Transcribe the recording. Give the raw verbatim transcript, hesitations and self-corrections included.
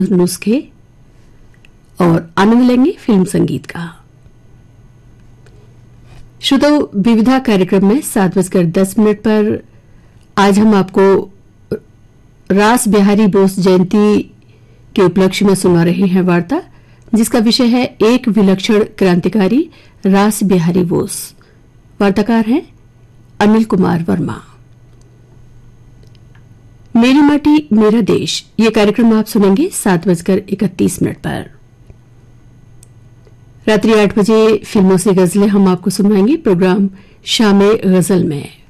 नुस्खे और आनंद लेंगे फिल्म संगीत का। श्रोताओ, विविधा कार्यक्रम में सात बजकर दस मिनट पर आज हम आपको रास बिहारी बोस जयंती के उपलक्ष्य में सुना रहे हैं वार्ता, जिसका विषय है एक विलक्षण क्रांतिकारी रास बिहारी बोस। वार्ताकार हैं अनिल कुमार वर्मा। मेरी माटी मेरा देश ये कार्यक्रम आप सुनेंगे सात बजकर इकतीस मिनट पर। रात्रि आठ बजे फिल्मों से गजलें हम आपको सुनाएंगे प्रोग्राम शामे गजल में।